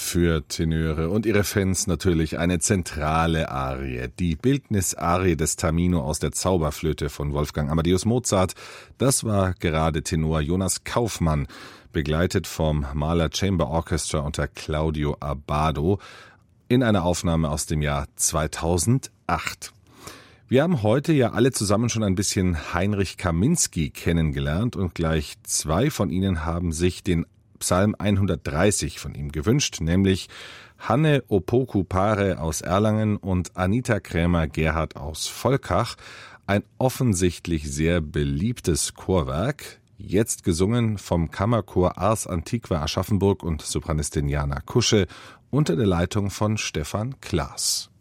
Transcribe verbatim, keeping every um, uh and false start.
für Tenöre und ihre Fans natürlich eine zentrale Arie, die Bildnisarie des Tamino aus der Zauberflöte von Wolfgang Amadeus Mozart. Das war gerade Tenor Jonas Kaufmann, begleitet vom Mahler Chamber Orchestra unter Claudio Abbado in einer Aufnahme aus dem Jahr zweitausendacht. Wir haben heute ja alle zusammen schon ein bisschen Heinrich Kaminski kennengelernt und gleich zwei von Ihnen haben sich den Psalm hundertdreißig von ihm gewünscht, nämlich Hanne Opoku-Pare aus Erlangen und Anita Krämer-Gerhardt aus Volkach. Ein offensichtlich sehr beliebtes Chorwerk, jetzt gesungen vom Kammerchor Ars Antiqua Aschaffenburg und Sopranistin Jana Kusche unter der Leitung von Stefan Klaas.